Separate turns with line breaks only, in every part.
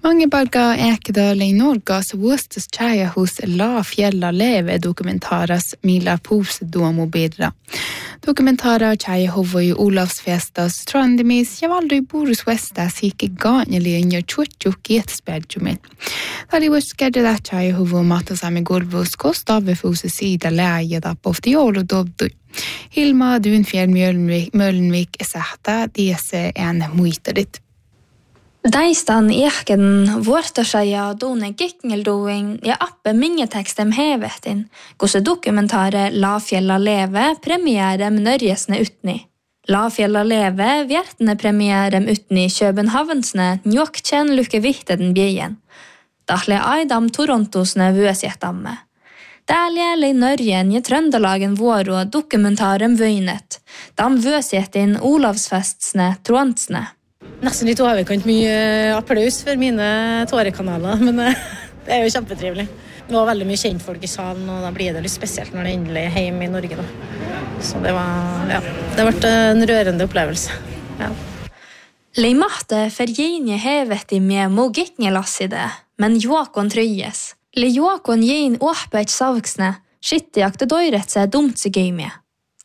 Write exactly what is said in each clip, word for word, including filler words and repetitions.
Mange barga Ekedal i Norgas våstes tjeja hos La Fjella Leve dokumentaras Mila Pose Domo Birra. Dokumentara tjeja hovo i Olavsfestas Trandemis javaldo i Boris Westas hike ganjali inja tjotjo getespedjumin. Tali våskedde da tjeja hovo mata sami gulvus kostave fose sida läge da poftiolo dobdu. Hilma Dunfjell Mölnvik sahta diese en muitadit.
Daistan ehken vuortosaja dune gikngeldoing ja appe mingetekstem hevetin, gose dokumentare La Fjella Leve premierem nørjesne utni. La Fjella Leve vjertene premierem utni Københavnsne njokkjen lukke vihteden bjeien. Dahle aidam Torontosne vøsjetamme. Dælje lei nørjen i Trøndelagen våro dokumentarem vøynet, dam vøsjetin Olavsfestsne troansne.
Nesten litt overkant mye applaus for mine tårekanaler, men det er jo kjempetrivelig. Det var veldig mye kjent folk i salen, og da blir det litt spesielt når det endelig er hjemme i Norge da. Så det var, ja, det ble en rørende opplevelse. Ja.
Lei mahte fergjenje hevet i med mogiknjelasside, men Joakon trøyes. Lei Joakon gjen åpet savksne, skittejakte døyretse dumt seg gøy med.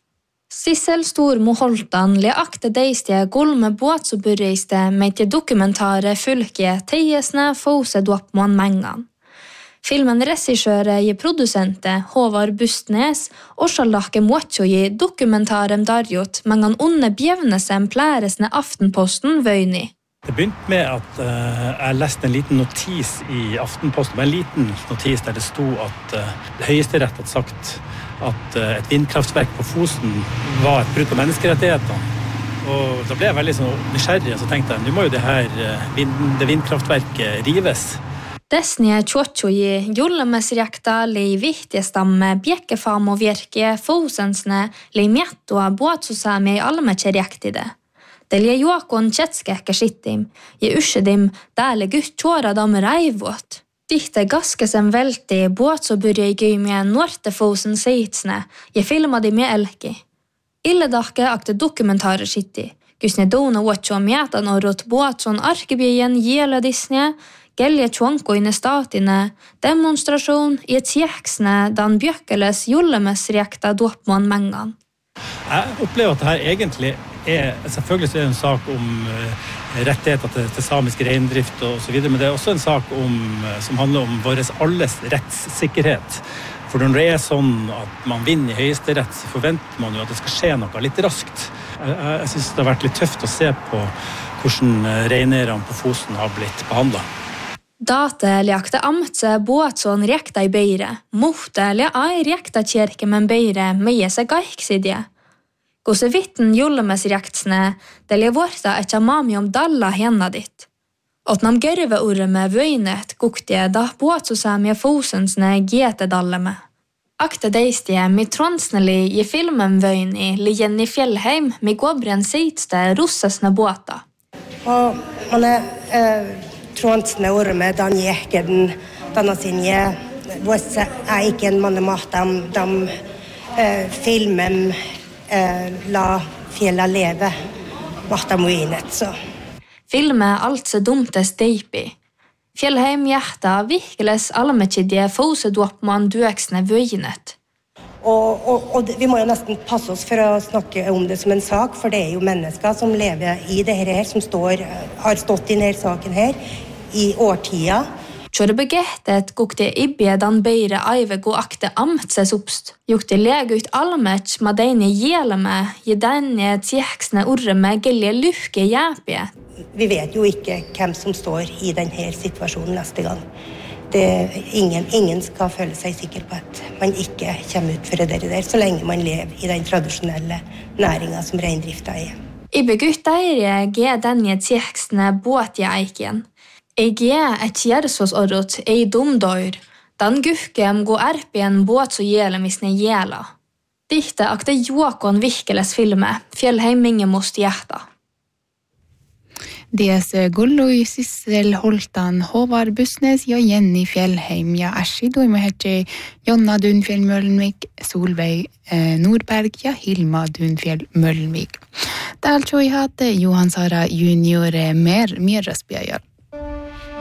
Sissel Stormo Holtan le akte deistige gulme båtsoburreiste med til dokumentare fylke teiesne fose dåpmån mengan. Filmen regissøre i produsente Håvard Bustnes og sjalakke måtjo i dokumentarem darjot mengan onne bjevnesem plæresne Aftenposten vøyni.
Det begynte med at uh, jeg leste en liten notis i Aftenposten, en liten notis der det sto at uh, Høyesterett hadde sagt at uh, et vindkraftverk på Fosen var et brudd på menneskerettighetene. Og da ble jeg veldig sånn nysgjerrig, og så tenkte jeg, nå må jo det her uh, vind, det vindkraftverket rives.
Desnie tjotjoji jullemesrekta lei viktige stamme bjekkefam og virke Fosensne lei mjettoa båtsosami allemekjerjektide. Delje Joakon kjetskekka skittim, je uskedim dæle gutt tjåra dam reivåt. Dikte gaskesen velti båt så burde jeg gøy med Nortefosen seitsne, je filma de med elki. Illedakke akte dokumentarer skitti, gusne dona åtjo mjetan og rot båt sånn arkebyen gjela disne, gelje tjonko inne statine, demonstrasjon i et sjeksne dan bjøkkeles jullemesrekta dåpmån mengan.
Jeg opplever at det her egentlig er, selvfølgelig er det en sak om uh, rettigheter til, til samisk reindrift og så videre, men det er også en sak om, uh, som handler om våres alles rettssikkerhet. For når det er sånn at man vinner i høyesterett, så forventer man jo at det skal skje noe litt raskt. Jeg, jeg, jeg synes det har vært litt tøft å se på hvordan reineierne på Fosen har blitt behandlet.
Date lekte amtse båtsån rekta i beire, mohte le ai rekta kjerke men beire meie seg gaiksidje. Gose vitten jullemes rektsne, det le vorta etja mami om dalla henne ditt. Åtnam gørve orre med vøynet guktige da båtsosami Fosensne gete dalle med. Akte deistige mi tronsneli i filmen vøyni li Jenny Fjellheim mi gåbren seitste russesne båta.
Og man er... Uh... Tronsne orme, dan jekeden, dana sinje, våse er ikke en mannemat, de uh, filmen uh, La Fjella Leve, matta moinet, så.
Filme alt så dumte steipi. Fjellheim hjerta virkeles allmekidje fosedåpmann dueksne vøynet.
Og, og, og vi må jo nesten passe oss for å snakke om det som en sak, for det er jo mennesker som lever i det her, som står, har stått i denne saken her, i årtida.
Kjøre begettet gukte ibjedan beire aive gå akte amtses oppst. Jukte lege ut allmets med denne gjeleme, i denne tjeksne orre med gelje lukke jæpje.
Vi vet jo ikke hvem som står i denne situasjonen neste gang. Det, ingen, ingen skal føle seg sikker på at man ikke kommer ut for det der, så lenge man lever i den tradisjonelle næringen som reindrifta er.
Ibe gutta er ge denne tjeksne båtjeikjen. Jeg er et kjærsos-orrot ei dumdøyr, dan gukkem gå erpien båt så gjele misne gjela. Dikte akte Joakon virkeles filme, Fjellheim minge most hjerta.
Des Gulloi Sissel Holtan, Håvard Bustnes, ja Jenny Fjellheim, ja Ashi Doimehetje, Jonna Dunfjell Mølnvik, Solveig eh, Nordberg, ja Hilma Dunfjell Mølnvik. Dalchoi hatte Johan Sara junior mer Mirasbjørn.